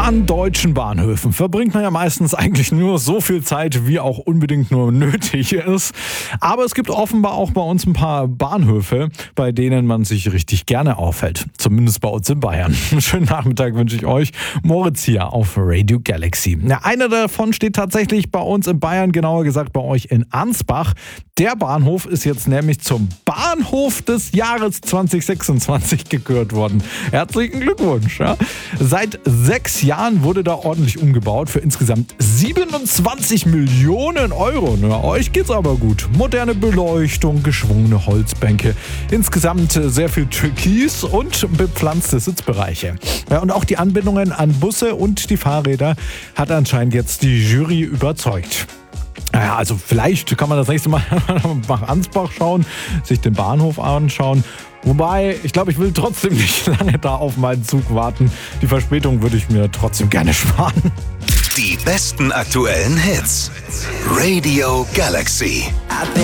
An deutschen Bahnhöfen verbringt man ja meistens eigentlich nur so viel Zeit, wie auch unbedingt nur nötig ist. Aber es gibt offenbar auch bei uns ein paar Bahnhöfe, bei denen man sich richtig gerne aufhält. Zumindest bei uns in Bayern. Schönen Nachmittag wünsche ich euch. Moritz hier auf Radio Galaxy. Ja, einer davon steht tatsächlich bei uns in Bayern, genauer gesagt bei euch in Ansbach. Der Bahnhof ist jetzt nämlich zum Bahnhof des Jahres 2026 gekürt worden. Herzlichen Glückwunsch. Ja. Seit 6 Jahren wurde da ordentlich umgebaut für insgesamt 27 Millionen Euro. Na, euch geht's aber gut. Moderne Beleuchtung, geschwungene Holzbänke, insgesamt sehr viel Türkis und bepflanzte Sitzbereiche. Ja, und auch die Anbindungen an Busse und die Fahrräder hat anscheinend jetzt die Jury überzeugt. Naja, also vielleicht kann man das nächste Mal nach Ansbach schauen, sich den Bahnhof anschauen. Wobei, ich glaube, ich will trotzdem nicht lange da auf meinen Zug warten. Die Verspätung würde ich mir trotzdem gerne sparen. Die besten aktuellen Hits. Radio Galaxy.